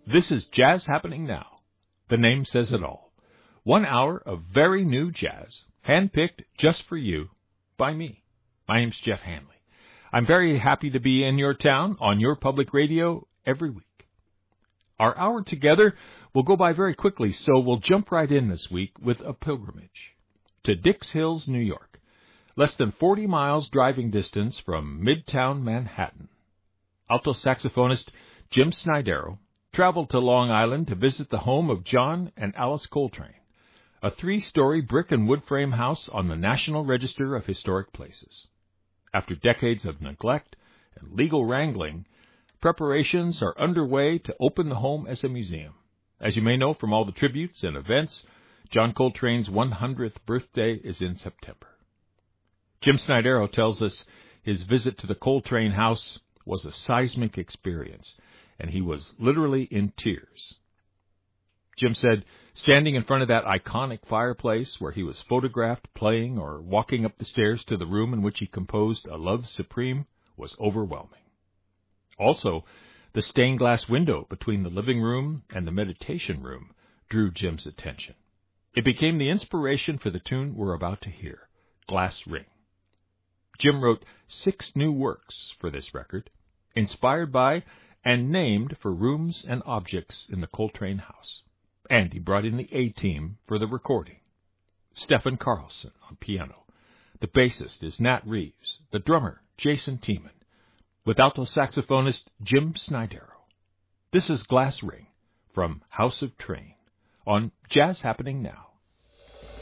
This is Jazz Happening Now. The name says it all. 1 hour of very new jazz, handpicked just for you by me. My name's Jeff Hanley. I'm very happy to be in your town on your public radio every week. Our hour together will go by very quickly, so we'll jump right in this week with a pilgrimage to Dix Hills, New York, less than 40 miles driving distance from Midtown Manhattan. Alto saxophonist Jim Snidero traveled to Long Island to visit the home of John and Alice Coltrane, a 3-story brick and wood frame house on the National Register of Historic Places. After decades of neglect and legal wrangling, preparations are underway to open the home as a museum. As you may know from all the tributes and events, John Coltrane's 100th birthday is in September. Jim Snidero tells us his visit to the Coltrane house was a seismic experience, and he was literally in tears. Jim said standing in front of that iconic fireplace where he was photographed playing or walking up the stairs to the room in which he composed A Love Supreme was overwhelming. Also, the stained glass window between the living room and the meditation room drew Jim's attention. It became the inspiration for the tune we're about to hear, Glass Ring. Jim wrote 6 new works for this record, inspired by and named for rooms and objects in the Coltrane house. And he brought in the A-team for the recording. Stephen Carlson on piano. The bassist is Nat Reeves. The drummer, Jason Tiemann. With alto saxophonist Jim Snidero. This is Glass Ring from House of Train on Jazz Happening Now.